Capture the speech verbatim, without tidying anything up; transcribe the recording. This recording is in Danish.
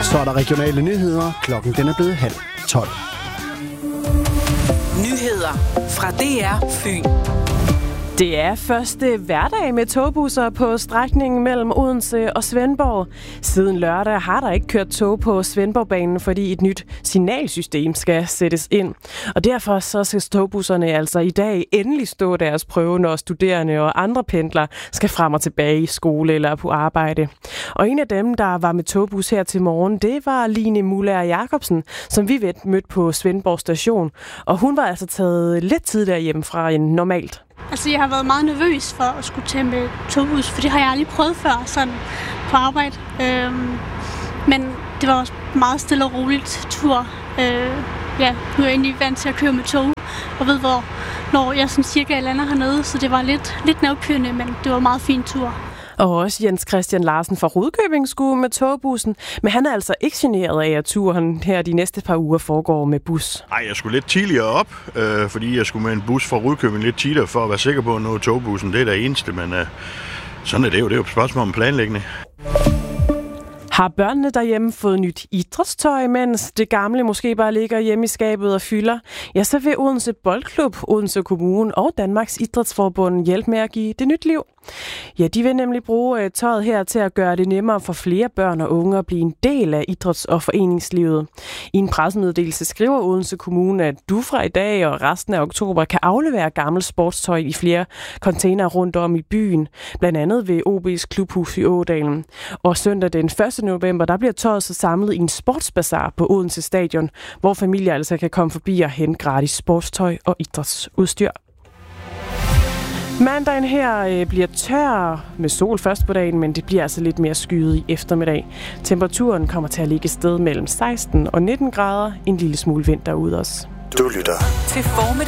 Så er der regionale nyheder. Klokken den er blevet halv tolv. Nyheder fra D R Fyn. Det er første hverdag med togbusser på strækningen mellem Odense og Svendborg. Siden lørdag har der ikke kørt tog på Svendborgbanen, fordi et nyt signalsystem skal sættes ind. Og derfor så skal togbusserne altså i dag endelig stå deres prøve, når studerende og andre pendlere skal frem og tilbage i skole eller på arbejde. Og en af dem, der var med togbus her til morgen, det var Line Muller Jacobsen, som vi mødte på Svendborg station. Og hun var altså taget lidt tidligere hjem fra en normalt. Altså, jeg har været meget nervøs for at skulle tage med togbus, for det har jeg aldrig prøvet før sådan på arbejde. Øhm, men det var også meget stille og roligt tur. Øh, ja, nu er jeg egentlig vant til at køre med tog, og ved, hvor, når jeg sådan cirka lander hernede, så det var lidt, lidt nervepirrende, men det var en meget fin tur. Og også Jens Christian Larsen fra Rudkøbing skulle med togbussen, men han er altså ikke generet af, at turen her de næste par uger foregår med bus. Nej, jeg skulle lidt tidligere op, øh, fordi jeg skulle med en bus fra Rudkøbing lidt tidligere for at være sikker på at nå togbussen. Det er det eneste, men øh, sådan er det jo. Det er jo et spørgsmål om planlægning. Har børnene derhjemme fået nyt idrætstøj, mens det gamle måske bare ligger hjemme i skabet og fylder? Ja, så vil Odense Boldklub, Odense Kommune og Danmarks Idrætsforbund hjælpe med at give det nyt liv. Ja, de vil nemlig bruge tøjet her til at gøre det nemmere for flere børn og unge at blive en del af idræts- og foreningslivet. I en pressemeddelelse skriver Odense Kommune, at du fra i dag og resten af oktober kan aflevere gammelt sportstøj i flere containere rundt om i byen, blandt andet ved O B's klubhus i Ådalen. Og søndag den første november, der bliver tøjet så samlet i en sportsbazar på Odense Stadion, hvor familier altså kan komme forbi og hente gratis sportstøj og idrætsudstyr. Mandagen her øh, bliver tør med sol først på dagen, men det bliver altså lidt mere skyet i eftermiddag. Temperaturen kommer til at ligge et sted mellem seksten og nitten grader, en lille smule vind derude også. Du lytter til formiddag.